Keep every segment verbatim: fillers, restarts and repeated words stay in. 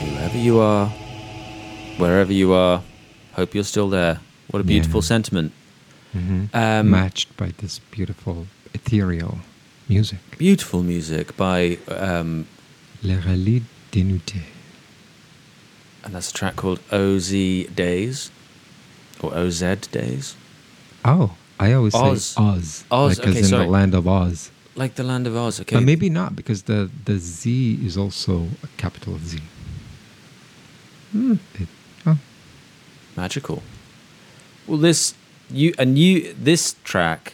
whoever you are, wherever you are, hope you're still there. What a beautiful Yeah. sentiment. Mm-hmm. Um, Matched by this beautiful ethereal music. Beautiful music by, um, Le Rallye Dénudé. and that's a track called O Z Days, or O Z Days. Oh, I always Oz. say Oz. Oz, like okay, as in sorry. the land of Oz. Like the Land of Oz, okay. But maybe not, because the, the Z is also a capital Z. Hmm. It, oh. Magical. Well, this you a new this track,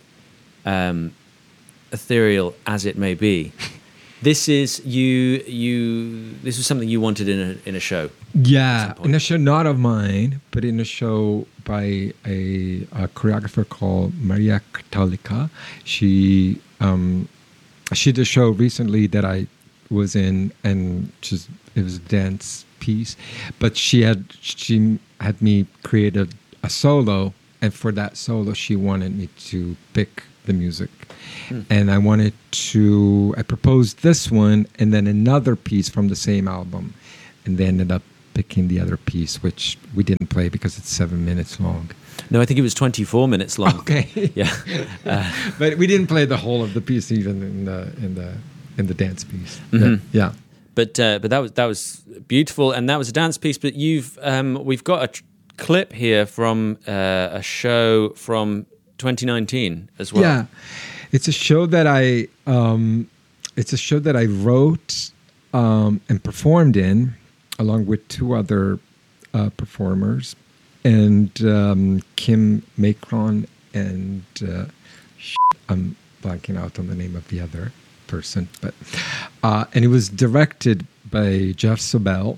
um, ethereal as it may be, this is you you. This was something you wanted in a in a show. Yeah, point. in a show not of mine, but in a show by a, a choreographer called Maria Cattolica. She um, she did a show recently that I was in, and just it was a dance piece. But she had she had me create a, a solo, and for that solo, she wanted me to pick the music. Hmm. And I wanted to. I proposed this one, and then another piece from the same album, and they ended up picking the other piece, which we didn't play because it's seven minutes long. No, I think it was twenty-four minutes long. Okay. Yeah. Uh, But we didn't play the whole of the piece, even in the in the in the dance piece. Mhm. Yeah. But uh, but that was that was beautiful, and that was a dance piece. But you've um, we've got a tr- clip here from uh, a show from twenty nineteen as well. Yeah. It's a show that I um, it's a show that I wrote um, and performed in, along with two other uh, performers, and um, Kim Macron and uh, I'm blanking out on the name of the other person, but uh, and it was directed by Jeff Sobel,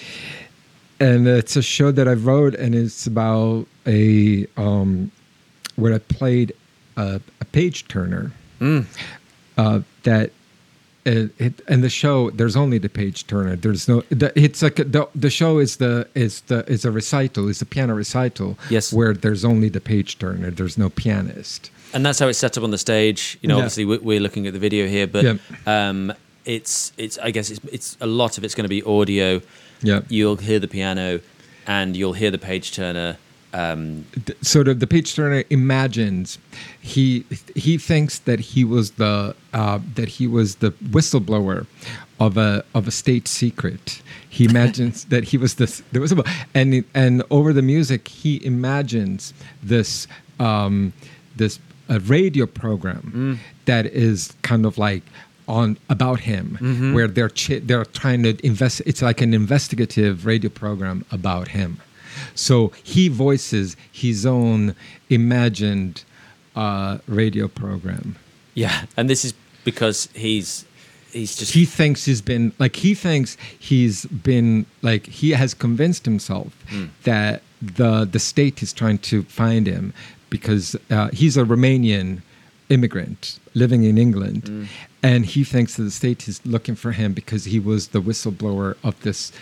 and it's a show that I wrote, and it's about a um, where I played a, a page turner Mm. uh, that. It, it, and the show, there's only the page turner. There's no. The, it's like the the show is the is the is a recital. It's a piano recital. Yes. Where there's only the page turner. There's no pianist. And that's how it's set up on the stage. You know, Yeah. obviously we- we're looking at the video here, but Yeah. um, it's it's I guess it's it's a lot of it's going to be audio. Yeah. You'll hear the piano, and you'll hear the page turner. Um, Th- sort of the page turner imagines he he thinks that he was the uh, that he was the whistleblower of a of a state secret. He imagines that he was this the whistleblower, and and over the music he imagines this um, this a radio program Mm. that is kind of like on about him, Mhm. where they're ch- they're trying to invest. It's like an investigative radio program about him. So he voices his own imagined uh, radio program. yeah, and this is because he's he's just He thinks he's been like he thinks he's been like he has convinced himself Mm. that the the state is trying to find him because uh, he's a Romanian immigrant living in England, Mm. and he thinks that the state is looking for him because he was the whistleblower of this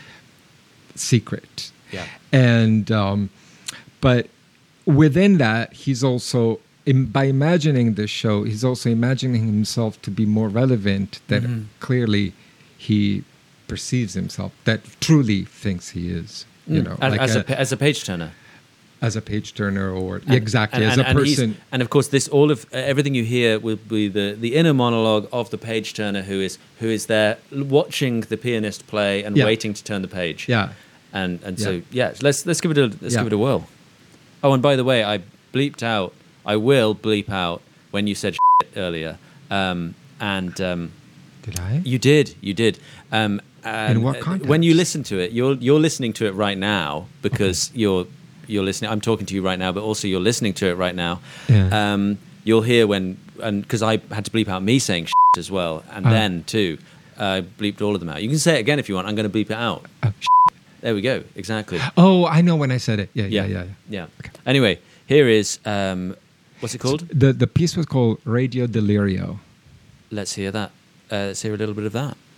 secret. yeah. And um, but within that, he's also in, by imagining this show, he's also imagining himself to be more relevant than Mhm. clearly he perceives himself, that truly thinks he is. You Mm. know, as, like as a, a, pa- as a page turner. as a page turner, or And- exactly and- as and- a and he's- person. and of course, this all of everything you hear will be the, the inner monologue of the page turner who is who is there l- watching the pianist play and Yeah. waiting to turn the page. Yeah. And and Yeah. so yeah, let's let's give it a let's Yeah. give it a whirl. Oh, and by the way, I bleeped out. I will bleep out when you said shit earlier. Um, and um, Did I? you did, you did. Um, and In what uh, context? When you listen to it, you're you're listening to it right now because you're you're listening. I'm talking to you right now, but also you're listening to it right now. Yeah. Um, you'll hear when and because I had to bleep out me saying shit as well, and Uh. then too, I bleeped all of them out. You can say it again if you want. I'm going to bleep it out. Oh, There we go. Exactly. oh, I know when I said it. Yeah, yeah, Yeah. yeah. yeah. Yeah. Anyway, here is um, what's it called? The the piece was called Radio Delirio. Let's hear that. Uh, let's hear a little bit of that.